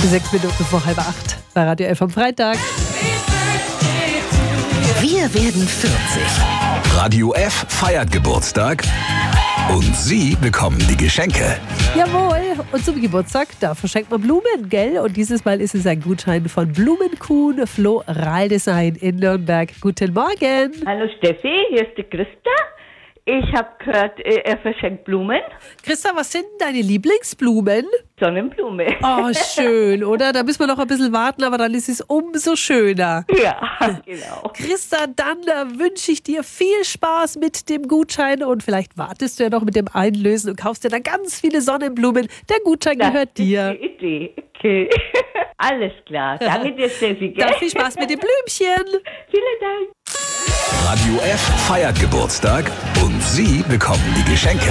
6 Minuten vor 7:30 bei Radio F am Freitag. Wir werden 40. Radio F feiert Geburtstag und Sie bekommen die Geschenke. Jawohl, und zum Geburtstag, da verschenkt man Blumen, gell? Und dieses Mal ist es ein Gutschein von Blumenkuhn Floraldesign in Nürnberg. Guten Morgen. Hallo Steffi, hier ist die Christa. Ich habe gehört, er verschenkt Blumen. Christa, was sind deine Lieblingsblumen? Sonnenblume. Oh, schön, oder? Da müssen wir noch ein bisschen warten, aber dann ist es umso schöner. Ja, genau. Christa, dann wünsche ich dir viel Spaß mit dem Gutschein und vielleicht wartest du ja noch mit dem Einlösen und kaufst dir dann ganz viele Sonnenblumen. Der Gutschein gehört dir. Das ist die Idee. Okay. Alles klar. Danke dir, Steffi. Gell? Dann viel Spaß mit dem Blümchen. Vielen Dank. Radio F feiert Geburtstag und Sie bekommen die Geschenke.